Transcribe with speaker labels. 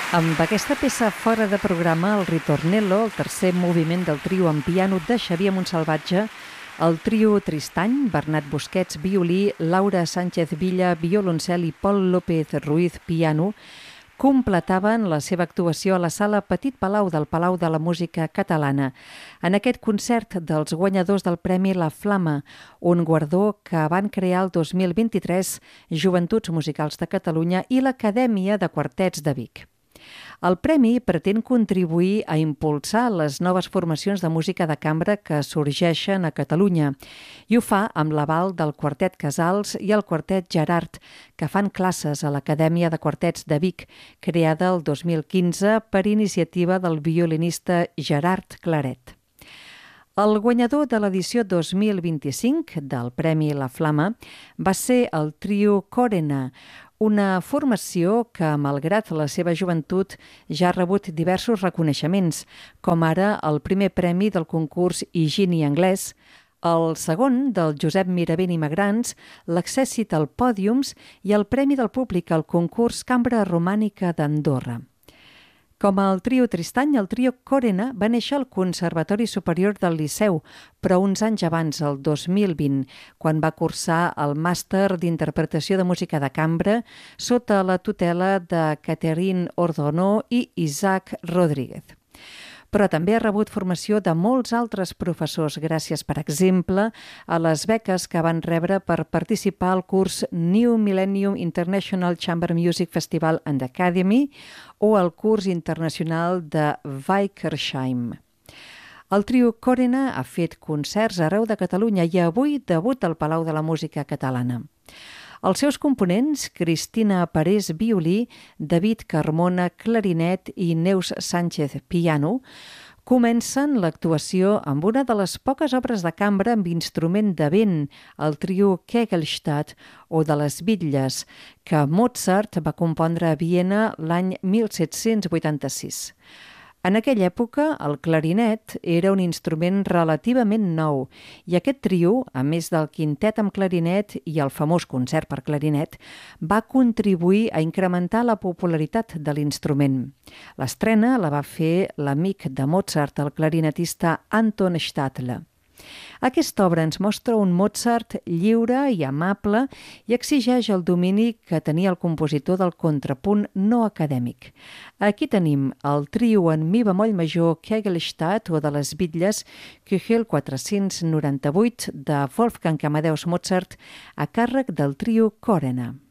Speaker 1: Amb aquesta peça fora de programa, el Ritornello, el tercer moviment del trio en piano de Xavier Montsalvatge, el trio Tristany, Bernat Busquets, violí, Laura Sánchez Villa, violoncel i Pol López Ruiz, piano, completaven la seva actuació a la sala Petit Palau del Palau de la Música Catalana en aquest concert dels guanyadors del Premi La Flama, un guardó que van crear el 2023 Joventuts Musicals de Catalunya i l'Acadèmia de Quartets de Vic. El premi pretén contribuir a impulsar les noves formacions de música de cambra que sorgeixen a Catalunya i ho fa amb l'aval del Quartet Casals i el Quartet Gerard, que fan classes a l'Acadèmia de Quartets de Vic, creada el 2015 per iniciativa del violinista Gerard Claret. El guanyador de l'edició 2025 del Premi La Flama va ser el trio Corena, una formació que, malgrat la seva joventut, ja ha rebut diversos reconeixements, com ara el primer premi del concurs Higini Anglès, el segon del Josep Miravent i Magrans, l'Accèssit al Pòdiums i el Premi del Públic al concurs Cambra Romànica d'Andorra. Com el trio Tristany, el trio Corena va néixer al Conservatori Superior del Liceu, però uns anys abans, el 2020, quan va cursar el màster d'interpretació de música de cambra sota la tutela de Catherine Ordonó i Isaac Rodríguez. Però també ha rebut formació de molts altres professors gràcies, per exemple, a les beques que van rebre per participar al curs New Millennium International Chamber Music Festival and Academy o al curs internacional de Wickersheim. El trio Corena ha fet concerts arreu de Catalunya i avui debut al Palau de la Música Catalana. Els seus components, Cristina Parés, violí, David Carmona, clarinet i Neus Sánchez, piano, comencen l'actuació amb una de les poques obres de cambra amb instrument de vent, el trio Kegelstadt o de les Bitlles, que Mozart va compondre a Viena l'any 1786. En aquella època, el clarinet era un instrument relativament nou i aquest trio, a més del quintet amb clarinet i el famós concert per clarinet, va contribuir a incrementar la popularitat de l'instrument. L'estrena la va fer l'amic de Mozart, el clarinetista Anton Stadler. Aquesta obra ens mostra un Mozart lliure i amable i exigeix el domini que tenia el compositor del contrapunt no acadèmic. Aquí tenim el trio en mi bemoll major Kegelstadt o de les Bitlles Köchel 498 de Wolfgang Amadeus Mozart a càrrec del trio Corena.